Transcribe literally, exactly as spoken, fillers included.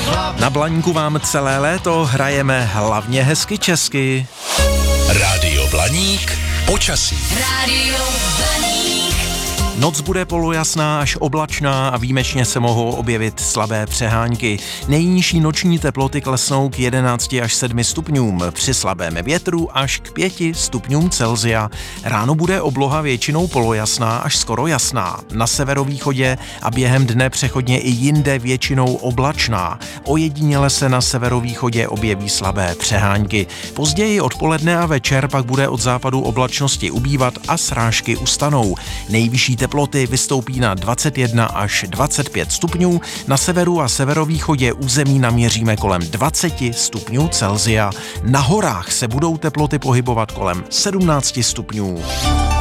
Na Blaníku vám celé léto hrajeme hlavně hezky česky. Rádio Blaník, počasí. Rádio Blaník. Noc bude polojasná až oblačná a výjimečně se mohou objevit slabé přehánky. Nejnižší noční teploty klesnou k jedenácti až sedmi stupňům, při slabém větru až k pěti stupňům Celsia. Ráno bude obloha většinou polojasná až skoro jasná. Na severovýchodě a během dne přechodně i jinde většinou oblačná. Ojediněle se na severovýchodě objeví slabé přehánky. Později odpoledne a večer pak bude od západu oblačnosti ubývat a srážky ustanou. Nejvyšší teploty vystoupí na dvacet jedna až dvacet pět stupňů, na severu a severovýchodě území naměříme kolem dvacet stupňů Celsia. Na horách se budou teploty pohybovat kolem sedmnáct stupňů.